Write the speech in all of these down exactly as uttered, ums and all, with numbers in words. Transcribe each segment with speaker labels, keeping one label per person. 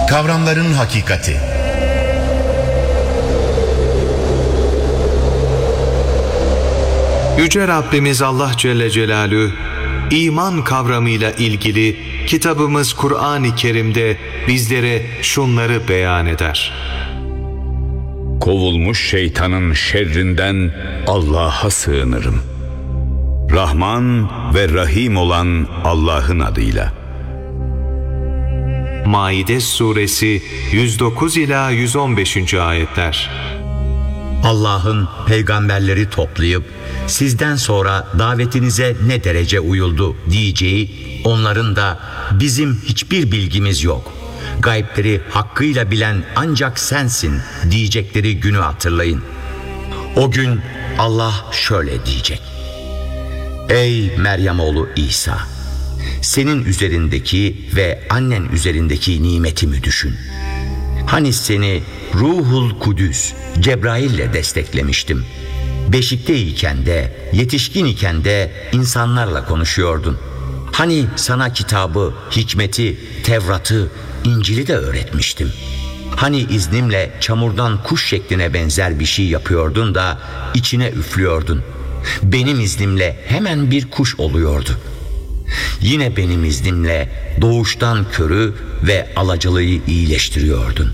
Speaker 1: Kavramların hakikati.
Speaker 2: Yüce Rabbimiz Allah Celle Celaluhu iman kavramıyla ilgili kitabımız Kur'an-ı Kerim'de bizlere şunları beyan eder.
Speaker 3: Kovulmuş şeytanın şerrinden Allah'a sığınırım. Rahman ve Rahim olan Allah'ın adıyla.
Speaker 2: Maide suresi yüz dokuz ila yüz on beşinci ayetler.
Speaker 4: Allah'ın peygamberleri toplayıp sizden sonra davetinize ne derece uyuldu diyeceği, onların da bizim hiçbir bilgimiz yok, gaybleri hakkıyla bilen ancak sensin diyecekleri günü hatırlayın. O gün Allah şöyle diyecek: Ey Meryem oğlu İsa, senin üzerindeki ve annen üzerindeki nimetimi düşün. Hani seni Ruhul Kudüs Cebrail'le desteklemiştim. Beşikteyken de, yetişkin iken de insanlarla konuşuyordun. Hani sana kitabı, hikmeti, Tevrat'ı, İncil'i de öğretmiştim. Hani iznimle çamurdan kuş şekline benzer bir şey yapıyordun da içine üflüyordun. Benim iznimle hemen bir kuş oluyordu. Yine benim iznimle doğuştan körü ve alacılıyı iyileştiriyordun.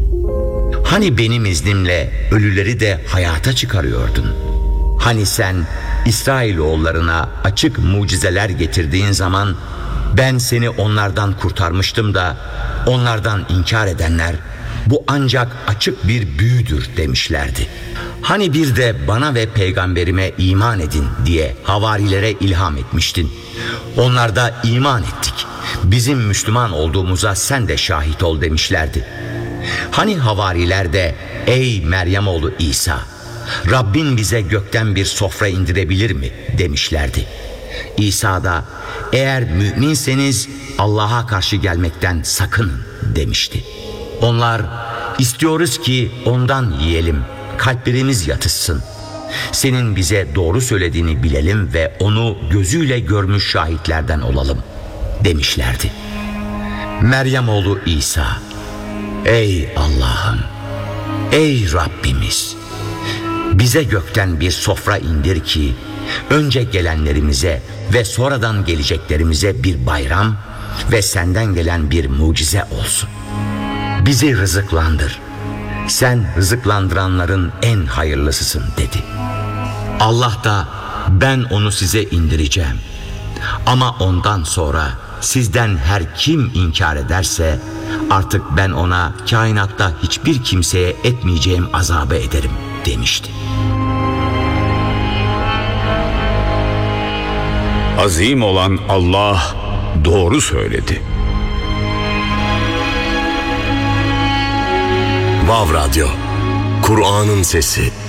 Speaker 4: Hani benim iznimle ölüleri de hayata çıkarıyordun. Hani sen İsrailoğullarına açık mucizeler getirdiğin zaman ben seni onlardan kurtarmıştım da onlardan inkar edenler bu ancak açık bir büyüdür demişlerdi. Hani bir de bana ve peygamberime iman edin diye havarilere ilham etmiştin. Onlar da iman ettik, bizim Müslüman olduğumuza sen de şahit ol demişlerdi. Hani havariler de ey Meryem oğlu İsa, Rabbin bize gökten bir sofra indirebilir mi demişlerdi. İsa da eğer müminseniz Allah'a karşı gelmekten sakının demişti. Onlar istiyoruz ki ondan yiyelim, kalplerimiz yatışsın. Senin bize doğru söylediğini bilelim ve onu gözüyle görmüş şahitlerden olalım demişlerdi. Meryem oğlu İsa, ey Allah'ım, ey Rabbimiz, bize gökten bir sofra indir ki önce gelenlerimize ve sonradan geleceklerimize bir bayram ve senden gelen bir mucize olsun. Bizi rızıklandır. Sen rızıklandıranların en hayırlısısın dedi. Allah da ben onu size indireceğim. Ama ondan sonra sizden her kim inkar ederse artık ben ona kainatta hiçbir kimseye etmeyeceğim azabı ederim demişti.
Speaker 3: Azim olan Allah doğru söyledi.
Speaker 5: Vav Radyo, Kur'an'ın sesi.